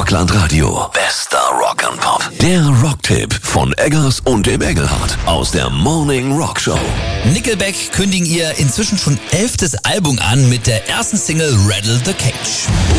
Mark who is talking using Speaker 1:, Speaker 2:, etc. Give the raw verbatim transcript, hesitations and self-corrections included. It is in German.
Speaker 1: Rockland Radio. Bester Rock and Pop. Der Rocktipp von Eggers und dem Engelhardt aus der Morning Rock Show.
Speaker 2: Nickelback kündigen ihr inzwischen schon elftes Album an mit der ersten Single Rattle the Cage.